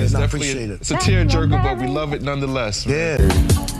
it's definitely appreciate it. it's a tearjerker, but we love it nonetheless. Man. Yeah.